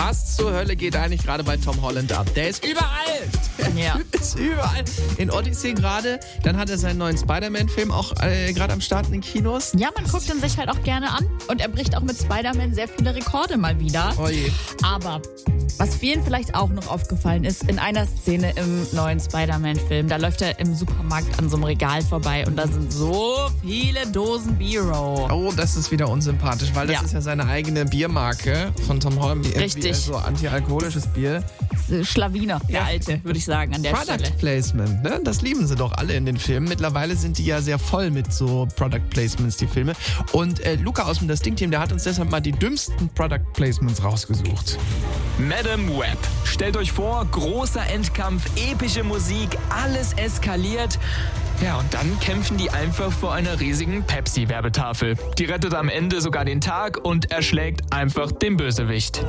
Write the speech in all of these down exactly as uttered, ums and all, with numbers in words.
Was zur Hölle geht eigentlich gerade bei Tom Holland ab? Der ist überall. Ja. Ist überall. In Odyssey gerade. Dann hat er seinen neuen Spider-Man-Film auch äh, gerade am Start in den Kinos. Ja, man guckt ihn sich halt auch gerne an. Und er bricht auch mit Spider-Man sehr viele Rekorde mal wieder. Oh je. Aber was vielen vielleicht auch noch aufgefallen ist, in einer Szene im neuen Spider-Man-Film, da läuft er im Supermarkt an so einem Regal vorbei und da sind so viele Dosen Biro. Oh, das ist wieder unsympathisch, weil das Ja. ist ja seine eigene Biermarke von Tom Holland. Irgendwie Richtig. So antialkoholisches Bier. Schlawiner, der Ja. alte, würde ich sagen, an der Product Stelle. Placement, ne? Das lieben sie doch alle in den Filmen. Mittlerweile sind die ja sehr voll mit so Product Placements, die Filme. Und äh, Luca aus dem Das Ding-Team, der hat uns deshalb mal die dümmsten Product Placements rausgesucht. Madame Web. Stellt euch vor, großer Endkampf, epische Musik, alles eskaliert. Ja, und dann kämpfen die einfach vor einer riesigen Pepsi-Werbetafel. Die rettet am Ende sogar den Tag und erschlägt einfach den Bösewicht.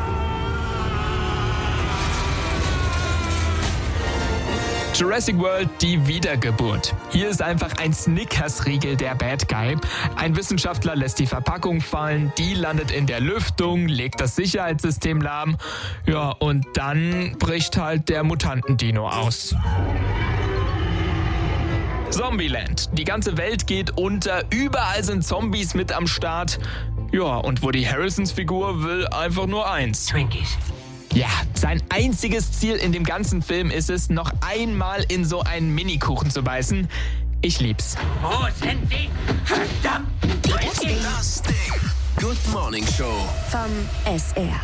Jurassic World, die Wiedergeburt. Hier ist einfach ein Snickers-Riegel der Bad Guy. Ein Wissenschaftler lässt die Verpackung fallen, die landet in der Lüftung, legt das Sicherheitssystem lahm. Ja, und dann bricht halt der Mutantendino aus. Zombieland. Die ganze Welt geht unter, überall sind Zombies mit am Start. Ja, und Woody Harrelsons Figur will einfach nur eins. Twinkies. Ja, sein einziges Ziel in dem ganzen Film ist es, noch einmal in so einen Minikuchen zu beißen. Ich lieb's. Wo sind sie? Verdammt! Das Ding. Good Morning Show. Vom S R.